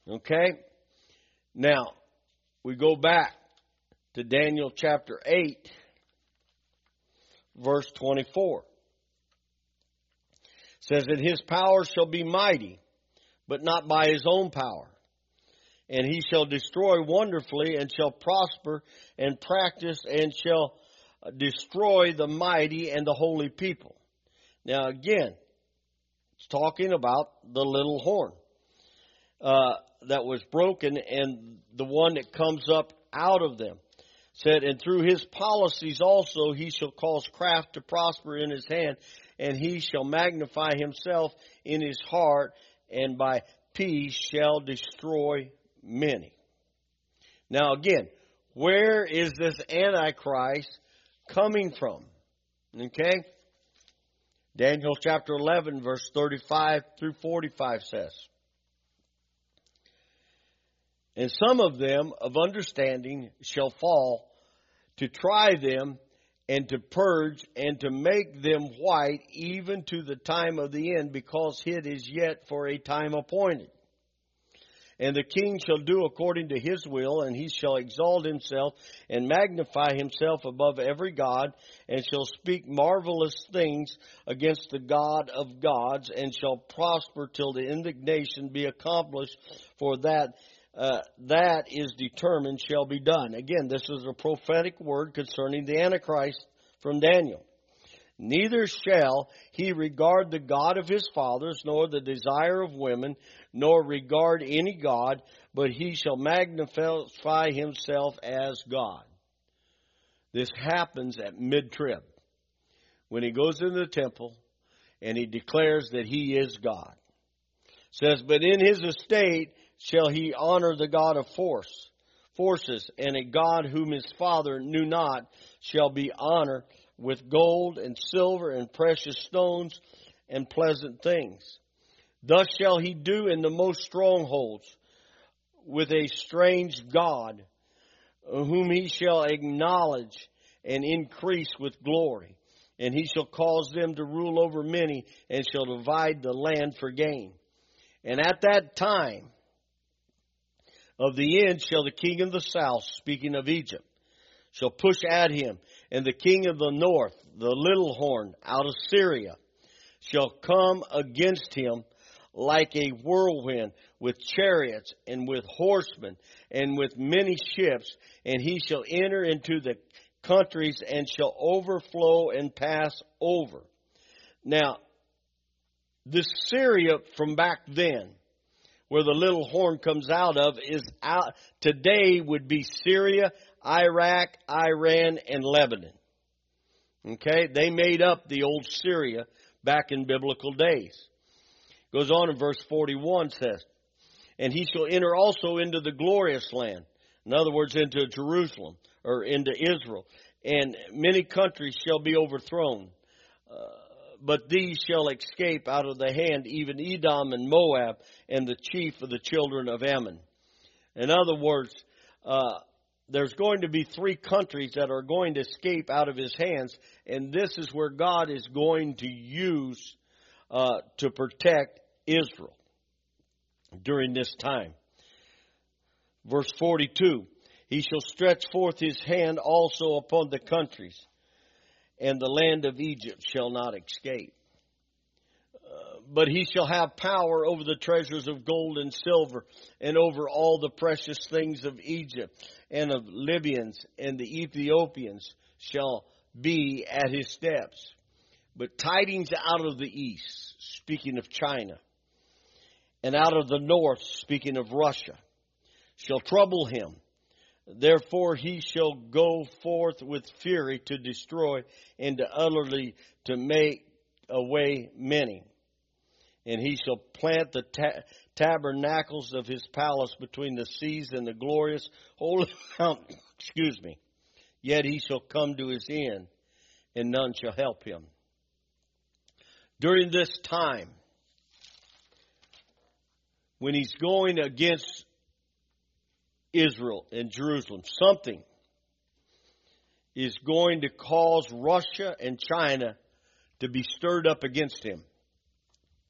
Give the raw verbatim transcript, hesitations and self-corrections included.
Okay? Now, we go back to Daniel chapter eight, verse twenty-four. It says that his power shall be mighty, but not by his own power. And he shall destroy wonderfully, and shall prosper and practice, and shall destroy the mighty and the holy people. Now again, it's talking about the little horn uh, that was broken, and the one that comes up out of them. Said, and through his policies also he shall cause craft to prosper in his hand, and he shall magnify himself in his heart, and by peace shall destroy many. Now again, where is this Antichrist coming from? Okay? Daniel chapter eleven, verse thirty-five through forty-five says, and some of them of understanding shall fall, to try them, and to purge, and to make them white, even to the time of the end, because it is yet for a time appointed. And the king shall do according to his will, and he shall exalt himself and magnify himself above every god, and shall speak marvelous things against the God of gods, and shall prosper till the indignation be accomplished, for that uh, that is determined shall be done. Again, this is a prophetic word concerning the Antichrist from Daniel. Neither shall he regard the God of his fathers, nor the desire of women, nor regard any God, but he shall magnify himself as God. This happens at mid-trib, when he goes into the temple and he declares that he is God. It says, but in his estate shall he honor the God of force, forces, and a God whom his father knew not shall be honored with gold and silver and precious stones and pleasant things. Thus shall he do in the most strongholds with a strange God, whom he shall acknowledge and increase with glory. And he shall cause them to rule over many, and shall divide the land for gain. And at that time of the end shall the king of the south, speaking of Egypt, shall push at him, and the king of the north, the little horn out of Syria, shall come against him like a whirlwind, with chariots and with horsemen and with many ships, and he shall enter into the countries and shall overflow and pass over. Now, this Syria from back then, where the little horn comes out of, is out today would be Syria, Iraq, Iran, and Lebanon. Okay, they made up the old Syria back in biblical days. Goes on in verse forty-one, says, and he shall enter also into the glorious land. In other words, into Jerusalem, or into Israel. And many countries shall be overthrown. Uh, but these shall escape out of the hand, even Edom and Moab, and the chief of the children of Ammon. In other words, uh, there's going to be three countries that are going to escape out of his hands, and this is where God is going to use uh, to protect Israel during this time. Verse forty-two, he shall stretch forth his hand also upon the countries, and the land of Egypt shall not escape. Uh, but he shall have power over the treasures of gold and silver, and over all the precious things of Egypt, and of Libyans, and the Ethiopians shall be at his steps. But tidings out of the east, speaking of China, and out of the north, speaking of Russia, shall trouble him. Therefore he shall go forth with fury to destroy, and to utterly to make away many. And he shall plant the ta- tabernacles of his palace between the seas and the glorious holy mountain. Excuse me. Yet he shall come to his end, and none shall help him. During this time, when he's going against Israel and Jerusalem, something is going to cause Russia and China to be stirred up against him.